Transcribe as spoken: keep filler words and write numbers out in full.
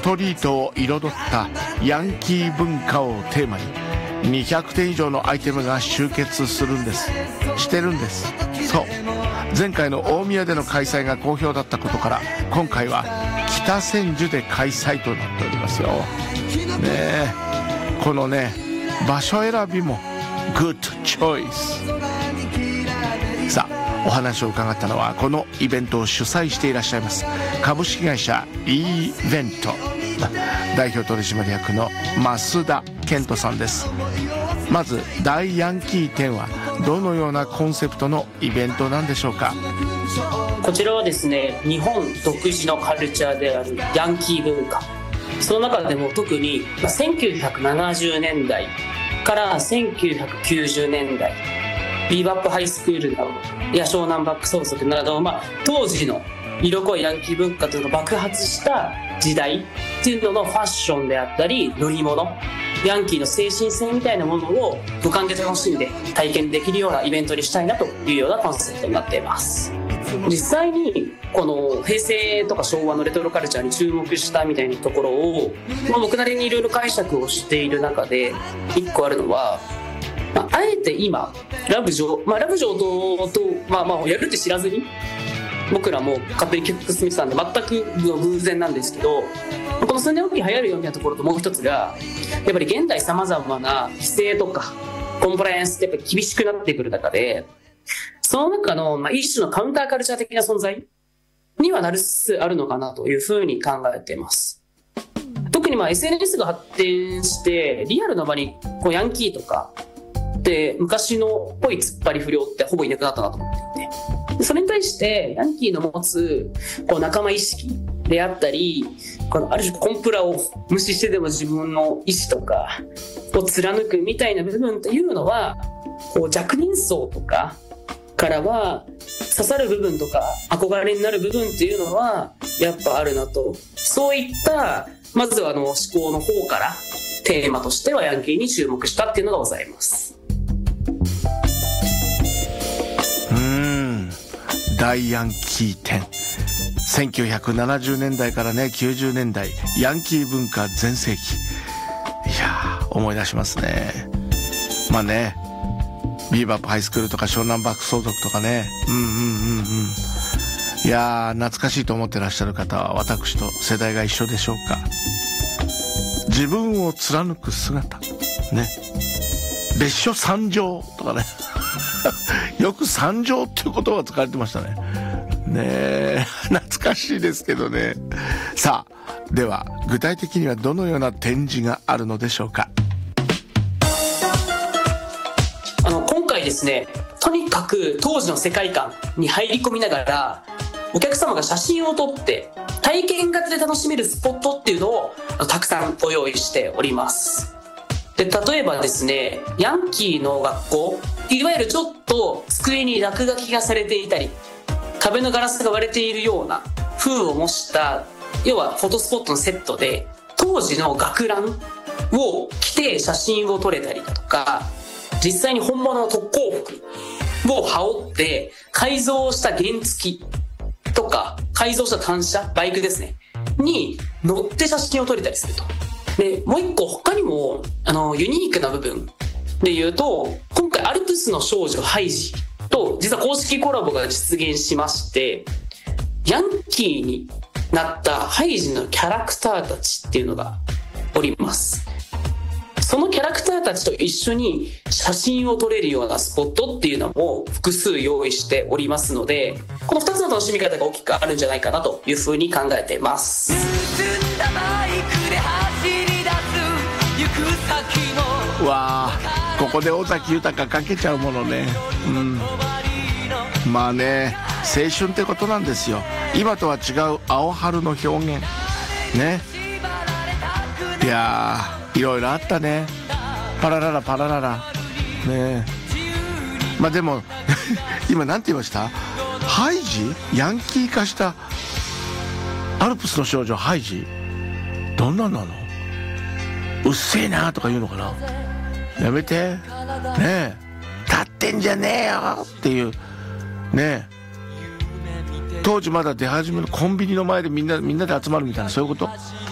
トリートを彩ったヤンキー文化をテーマににひゃくてん以上のアイテムが集結するんですしてるんです。そう、前回の大宮での開催が好評だったことから今回は北千住で開催となっておりますよ、ね、えこのね場所選びもグッドチョイス。さあお話を伺ったのはこのイベントを主催していらっしゃいます株式会社 E ベント代表取締役の増田健人さんです。まず大ヤンキー展はどのようなコンセプトのイベントなんでしょうか。 こちらはですね、日本独自のカルチャーであるヤンキー文化、その中でも特にせんきゅうひゃくななじゅうねんだいからせんきゅうひゃくきゅうじゅうねんだい、ビーバップハイスクールなどや湘南バック相続など、まあ、当時の色濃いヤンキー文化というのが爆発した時代っていうののファッションであったり乗り物、ヤンキーの精神性みたいなものを五感で楽しんで体験できるようなイベントにしたいなというようなコンセプトになっています。実際にこの平成とか昭和のレトロカルチャーに注目したみたいなところを、まあ、僕なりにいろいろ解釈をしている中で一個あるのは、まあ、あえて今ラブジョー、まあ、ラブジョーと、と、まあ、まあやるって知らずに僕らも勝手に曲進めてたんで全くの偶然なんですけど、この数年おきに流行るようなところともう一つがやっぱり現代さまざまな規制とかコンプライアンスってやっぱり厳しくなってくる中で、その中の、まあ、一種のカウンターカルチャー的な存在にはなりつつあるのかなというふうに考えています。特にまあ エスエヌエス が発展してリアルな場にこうヤンキーとかで昔のっぽい突っ張り不良ってほぼいなくなったなと思っていて、それに対してヤンキーの持つこう仲間意識であったり、このある種コンプラを無視してでも自分の意思とかを貫くみたいな部分っていうのはこう若年層とかからは刺さる部分とか憧れになる部分っていうのはやっぱあるなと、そういったまずはあの思考の方からテーマとしてはヤンキーに注目したっていうのがございます。 うーん、大ヤンキー展、せんきゅうひゃくななじゅうねんだいからねきゅうじゅうねんだいヤンキー文化全盛期、いやー思い出しますね。まあね、ビーバップハイスクールとか湘南バック相続とかね、うんうんうんうん、いやー懐かしいと思ってらっしゃる方は私と世代が一緒でしょうか。自分を貫く姿ね、別所三条とかねよく三条っていう言葉が使われてましたね。ねえ懐かしいですけどね。さあでは具体的にはどのような展示があるのでしょうか。 あの今回ですね、とにかく当時の世界観に入り込みながらお客様が写真を撮って体験型で楽しめるスポットっていうのをたくさんご用意しております。で例えばですね、ヤンキーの学校、いわゆるちょっと机に落書きがされていたり壁のガラスが割れているような風を模した要はフォトスポットのセットで当時の学ランを着て写真を撮れたりだとか、実際に本物の特攻服を羽織って改造した原付とか改造した単車バイクですねに乗って写真を撮れたりすると。でもう一個他にもあのユニークな部分で言うと、今回アルプスの少女ハイジと実は公式コラボが実現しまして、ヤンキーになったハイジのキャラクターたちっていうのがおります。そのキャラクターたちと一緒に写真を撮れるようなスポットっていうのも複数用意しておりますので、このふたつの楽しみ方が大きくあるんじゃないかなというふうに考えています。 わあ、ここで尾崎豊かけちゃうものね、うん、まあね青春ってことなんですよ。今とは違う青春の表現ね。いやーいろいろあったね。パラララパラララね。まあでも今なんて言いました？ハイジ？ヤンキー化したアルプスの少女ハイジ？どんなんなの？うっせえなとか言うのかな。やめてねえ、立ってんじゃねえよっていうねえ、当時まだ出始めのコンビニの前でみんなみんなで集まるみたいな、そういうこと